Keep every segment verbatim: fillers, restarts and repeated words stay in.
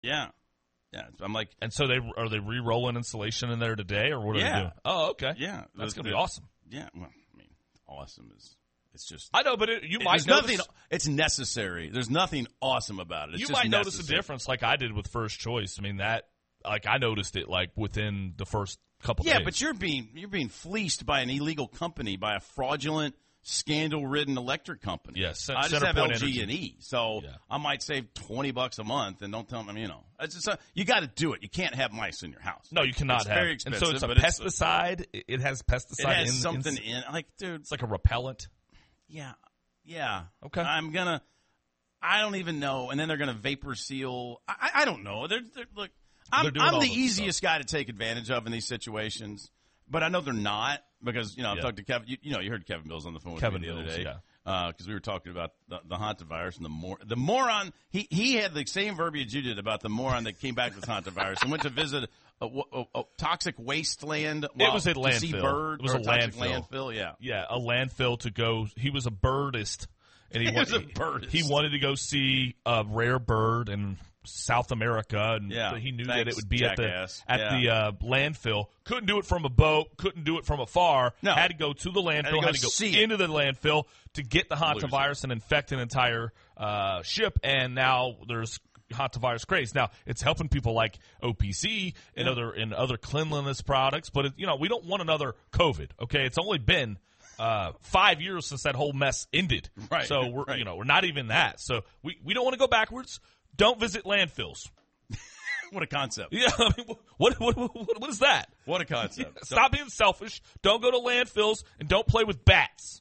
Yeah. Yeah. I'm like, and so they are they re-rolling insulation in there today, or what are yeah. they doing? Oh, okay. Yeah. That's going to the, be awesome. Yeah. Well, I mean, awesome is, it's just. I know, but it, you it, might nothing. notice. It's necessary. There's nothing awesome about it. It's you just might notice necessary. a difference like I did with First Choice. I mean, that, like, I noticed it, like, within the first couple yeah, days. but you're being you're being fleeced by an illegal company, by a fraudulent, scandal-ridden electric company. Yes, I just have L G Energy. and E, so Yeah. I might save twenty bucks a month, and don't tell them, you know, it's just a, you got to do it. You can't have mice in your house. No, you cannot it's have. very expensive, and so it's a but pesticide. It, it has pesticide It has in something in, in, like, dude. It's like a repellent. Yeah, yeah. Okay. I'm gonna. I don't even know, and then they're gonna vapor seal. I, I don't know. They're, they're look. I'm, They're doing I'm all the this easiest stuff. guy to take advantage of in these situations, but I know they're not because you know I've Yeah. talked to Kevin. You, you know, you heard Kevin Mills on the phone with Kevin me the other Mills, day, yeah. because we were talking about the, the hantavirus and the mor the moron. He he had the same verbiage you did about the moron that came back with hantavirus and went to visit a, a, a, a toxic wasteland. While, was a to see landfill. bird It was or a toxic landfill. landfill. Yeah, Yeah, a landfill to go. He was a birdist, and he, He wanted, was a birdist. He wanted to go see a rare bird in South America, and Yeah. so he knew Thanks, that it would be jackass. at the at Yeah. the uh, landfill. Couldn't do it from a boat. Couldn't do it from afar. No. Had to go to the landfill. Had to go Had to go see it. into the landfill to get the Loser. hantavirus and infect an entire uh, ship. And now there's hantavirus craze. Now it's helping people like O P C and Yeah. other and other cleanliness products, but it, you know we don't want another COVID. Okay, it's only been uh, five years since that whole mess ended. Right, So we're right. you know we're not even that. So we, we don't want to go backwards. Don't visit landfills. What a concept. Yeah, I mean, what what what, what is that? What a concept. Stop being selfish. Don't go to landfills and don't play with bats.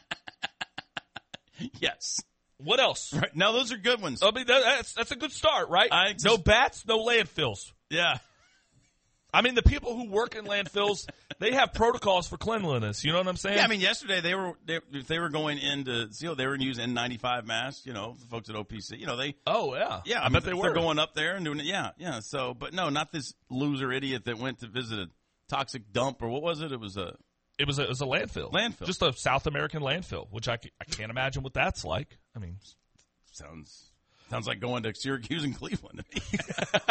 Yes. What else? Right. Now those are good ones. I mean, that, that's that's a good start, right? I just- no bats, no landfills. Yeah. I mean, the people who work in landfills, they have protocols for cleanliness. You know what I'm saying? Yeah, I mean, yesterday they were they, if they were going into you know they were using N ninety-five masks. You know, the folks at O P C. You know, they oh yeah, yeah. I, I, mean, bet they they're were going up there and doing it. Yeah, yeah. So, but no, not this loser idiot that went to visit a toxic dump or what was it? It was a It was a it was a landfill, Landfill. just a South American landfill, which I, ca- I can't imagine what that's like. I mean, sounds sounds like going to Syracuse and Cleveland to me.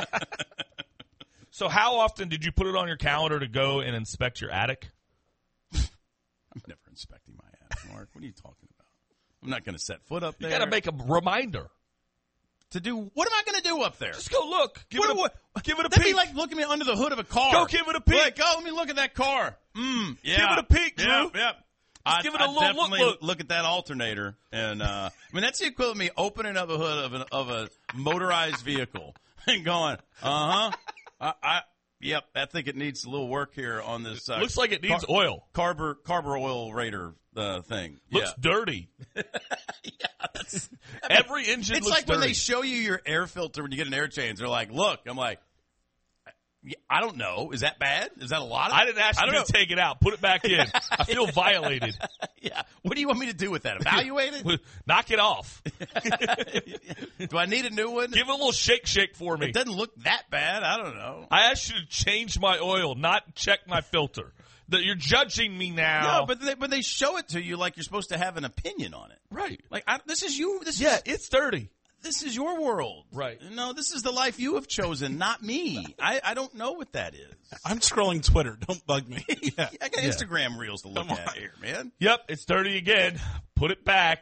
so how often did you put it on your calendar to go and inspect your attic? I'm never inspecting my attic, Mark. What are you talking about? I'm not going to set foot up You there. got to make a reminder. to do. What am I going to do up there? Just go look. Give What- it a, what- give it a That'd peek. be like looking at under the hood of a car. Go give it a peek. Like, oh, let me look at that car. Mm, yeah. Give it a peek, Drew. Yep, yep. I'd, give it a I'd little look, definitely look. look at that alternator, and uh, I mean that's the equivalent of me opening up a hood of an, of a motorized vehicle and going, uh huh, I, I, yep, I think it needs a little work here on this. Uh, Looks like it needs car- oil. Carber Carber oil Raider uh, thing. Looks yeah. dirty. yeah, that's, Every engine it's looks like when dirty. they show you your air filter when you get an air change. They're like, look, I'm like, I don't know. Is that bad? Is that a lot? Of, I didn't ask I you don't to know. take it out. Put it back in. I feel violated. Yeah. What do you want me to do with that? Evaluate it? Knock it off. Do I need a new one? Give it a little shake shake for me. It doesn't look that bad. I don't know. I asked you to change my oil, not check my filter. That you're judging me now. No, but they, but they show it to you like you're supposed to have an opinion on it. right. Like I, this is you. This Yeah, is it's dirty. this is your world. Right. No, this is the life you have chosen, not me. I, I don't know what that is. I'm scrolling Twitter. Don't bug me. Yeah. I got Yeah. Instagram reels to look Come at on. here, man. Yep, it's dirty again. Put it back.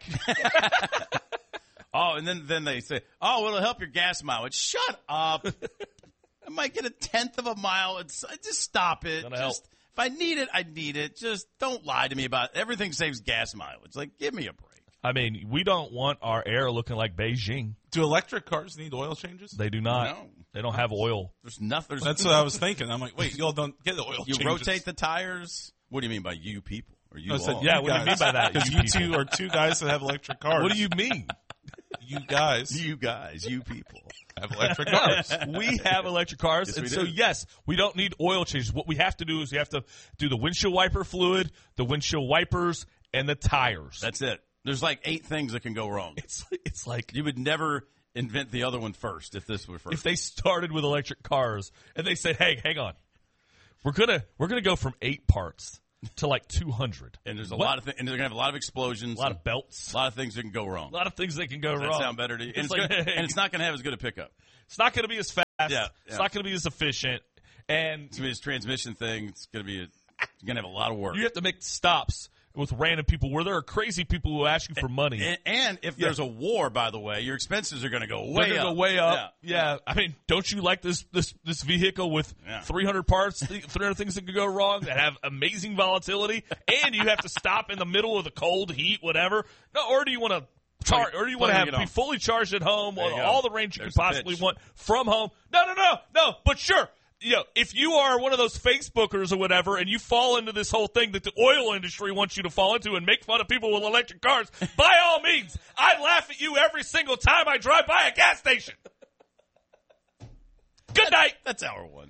Oh, and then then they say, oh, well, it'll help your gas mileage. Shut up. I might get a tenth of a mile. It's, just stop it. Gonna Just, help. if I need it, I need it. Just don't lie to me about it. Everything saves gas mileage. Like, give me a break. I mean, we don't want our air looking like Beijing. Do electric cars need oil changes? They do not. No. They don't have oil. There's nothing. That's what I was thinking. I'm like, wait, y'all don't get the oil You changes. rotate the tires. What do you mean by you people? Or you I said, all? Yeah, what do you mean by that, Because you you two are two guys that have electric cars. What do you mean? You guys You guys, you people. have electric cars. We have electric cars, Yes, and we so do. yes, we don't need oil changes. What we have to do is we have to do the windshield wiper fluid, the windshield wipers, and the tires. That's it. There's like eight things that can go wrong. It's it's like You would never invent the other one first if this were first. if they started with electric cars and they said, "Hey, hang on, we're gonna we're gonna go from eight parts to like two hundred. And there's a What? lot of things, and they're gonna have a lot of explosions, A lot of belts. a lot of things that can go wrong. A lot of things that can go Does that wrong. sound better to you? And It's it's, like, gonna, hey. and it's not gonna have as good a pickup. It's not going to be as fast. Yeah, It's yeah. not going to be as efficient. And It's gonna be this transmission thing. It's gonna be a, it's gonna have a lot of work. you have to make stops with random people where there are crazy people who ask you for money. And, and if Yeah. there's a war, by the way, your expenses are gonna go They're way gonna up. go way up. Yeah. Yeah. I mean, don't you like this this this vehicle with Yeah. three hundred parts, three hundred things that could go wrong that have amazing volatility, and you have to stop in the middle of the cold, heat, whatever? No, or do you want to charge, or do you want to Plugging have it be on. fully charged at home, There you or go. all the range you There's could the possibly pitch. want from home? No, no, no, no. But sure. You know, if you are one of those Facebookers or whatever, and you fall into this whole thing that the oil industry wants you to fall into and make fun of people with electric cars, by all means, I laugh at you every single time I drive by a gas station. Good night. That's hour one.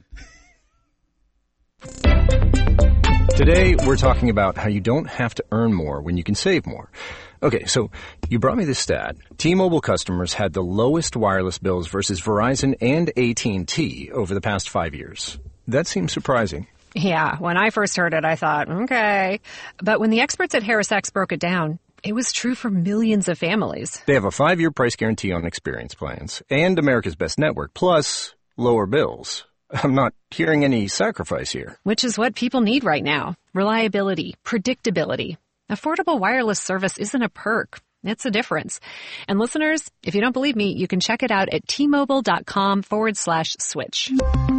Today, we're talking about how you don't have to earn more when you can save more. Okay, so you brought me this stat. T-Mobile customers had the lowest wireless bills versus Verizon and A T and T over the past five years. That seems surprising. Yeah, when I first heard it, I thought, okay. But when the experts at HarrisX broke it down, it was true for millions of families. They have a five-year price guarantee on experience plans and America's Best Network, plus lower bills. I'm not hearing any sacrifice here. Which is what people need right now. Reliability, predictability. Affordable wireless service isn't a perk. It's a difference. And listeners, if you don't believe me, you can check it out at T-Mobile.com forward slash switch.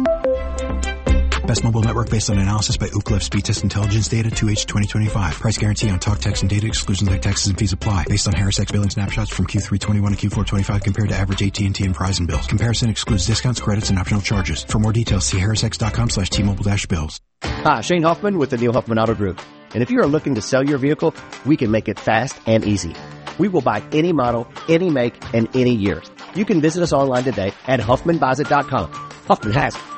Best mobile network based on analysis by Ookla Speed Test Intelligence data two H twenty twenty-five. Price guarantee on talk, text, and data. Exclusions like taxes and fees apply. Based on HarrisX billing snapshots from Q three twenty-one to Q four twenty-five compared to average A T and T and Verizon bills. Comparison excludes discounts, credits, and optional charges. For more details, see harrisx.com slash T-Mobile dash bills. Hi, Shane Hoffman with the Neil Huffman Auto Group. And if you are looking to sell your vehicle, we can make it fast and easy. We will buy any model, any make, and any year. You can visit us online today at Huffman Buys It dot com. Huffman has it.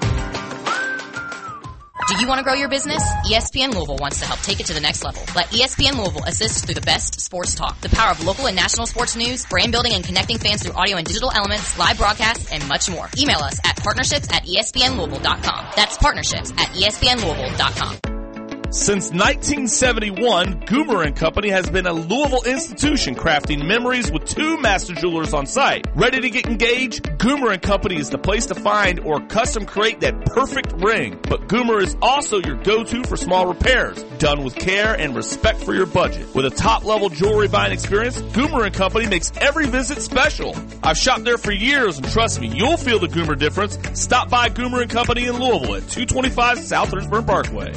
Do you want to grow your business? E S P N Louisville wants to help take it to the next level. Let E S P N Louisville assist through the best sports talk, the power of local and national sports news, brand building and connecting fans through audio and digital elements, live broadcasts, and much more. Email us at partnerships at E S P N Louisville dot com. That's partnerships at E S P N Louisville dot com. Since nineteen seventy-one, Goomer and Company has been a Louisville institution crafting memories with two master jewelers on site. Ready to get engaged? Goomer and Company is the place to find or custom create that perfect ring. But Goomer is also your go-to for small repairs, done with care and respect for your budget. With a top-level jewelry buying experience, Goomer and Company makes every visit special. I've shopped there for years, and trust me, you'll feel the Goomer difference. Stop by Goomer and Company in Louisville at two twenty-five South Earnsburg Parkway.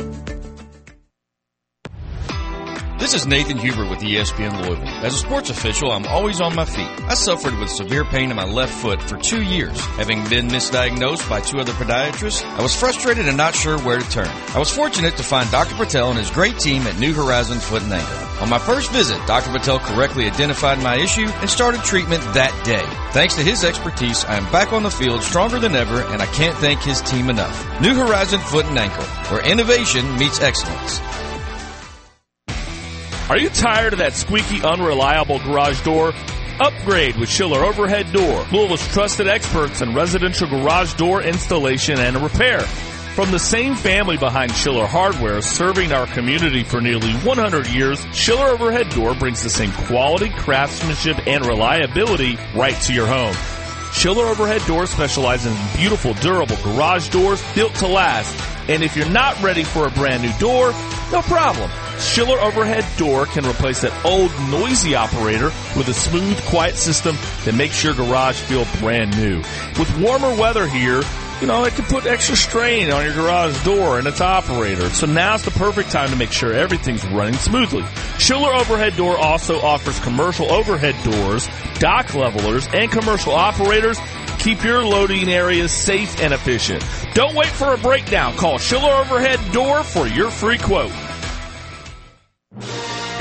This is Nathan Huber with E S P N Louisville. As a sports official, I'm always on my feet. I suffered with severe pain in my left foot for two years. Having been misdiagnosed by two other podiatrists, I was frustrated and not sure where to turn. I was fortunate to find Doctor Patel and his great team at New Horizon Foot and Ankle. On my first visit, Doctor Patel correctly identified my issue and started treatment that day. Thanks to his expertise, I am back on the field stronger than ever, and I can't thank his team enough. New Horizon Foot and Ankle, where innovation meets excellence. Are you tired of that squeaky, unreliable garage door? Upgrade with Schiller Overhead Door, Louisville's trusted experts in residential garage door installation and repair. From the same family behind Schiller Hardware, serving our community for nearly one hundred years, Schiller Overhead Door brings the same quality, craftsmanship, and reliability right to your home. Schiller Overhead Door specializes in beautiful, durable garage doors built to last. And if you're not ready for a brand new door, no problem. Schiller Overhead Door can replace that old, noisy operator with a smooth, quiet system that makes your garage feel brand new. With warmer weather here, you know, it can put extra strain on your garage door and its operator. So now's the perfect time to make sure everything's running smoothly. Schiller Overhead Door also offers commercial overhead doors, dock levelers, and commercial operators. Keep your loading areas safe and efficient. Don't wait for a breakdown. Call Schiller Overhead Door for your free quote.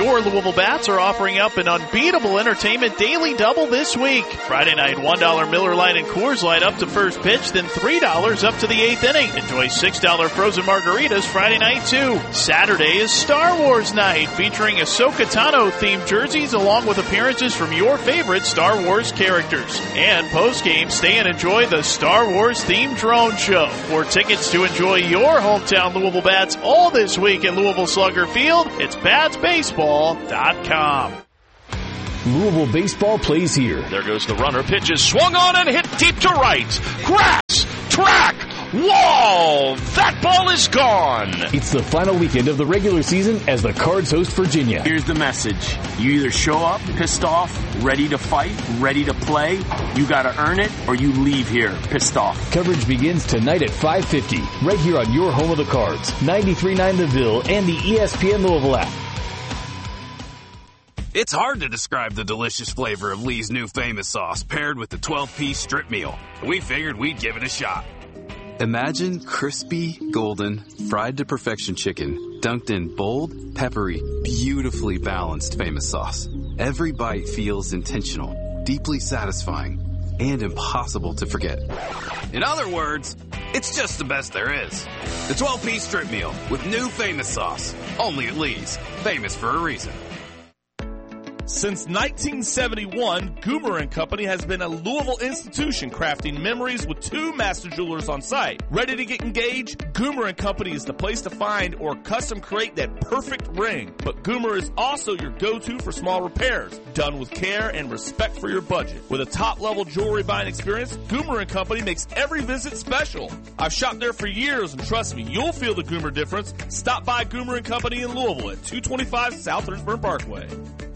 Your Louisville Bats are offering up an unbeatable entertainment daily double this week. Friday night, one dollar Miller Lite and Coors Light up to first pitch, then three dollars up to the eighth inning. Enjoy six dollar frozen margaritas Friday night, too. Saturday is Star Wars night, featuring Ahsoka Tano-themed jerseys along with appearances from your favorite Star Wars characters. And post-game, stay and enjoy the Star Wars-themed drone show. For tickets to enjoy your hometown Louisville Bats all this week at Louisville Slugger Field, it's bats baseball dot com. Louisville baseball plays here. There goes the runner. Pitches swung on and hit deep to right. Grass, track, wall. That ball is gone. It's the final weekend of the regular season as the Cards host Virginia. Here's the message. You either show up pissed off, ready to fight, ready to play. You got to earn it, or you leave here pissed off. Coverage begins tonight at five fifty, right here on your home of the Cards, ninety-three point nine The Ville and the E S P N Louisville app. It's hard to describe the delicious flavor of Lee's new famous sauce paired with the twelve-piece strip meal. We figured we'd give it a shot. Imagine crispy, golden, fried to perfection chicken, dunked in bold, peppery, beautifully balanced famous sauce. Every bite feels intentional, deeply satisfying, and impossible to forget. In other words, it's just the best there is. The twelve-piece strip meal with new famous sauce. Only at Lee's. Famous for a reason. Since nineteen seventy-one, Goomer and Company has been a Louisville institution crafting memories with two master jewelers on site. Ready to get engaged? Goomer and Company is the place to find or custom create that perfect ring. But Goomer is also your go-to for small repairs, done with care and respect for your budget. With a top-level jewelry buying experience, Goomer and Company makes every visit special. I've shopped there for years, and trust me, you'll feel the Goomer difference. Stop by Goomer and Company in Louisville at two twenty-five South Richburn Parkway.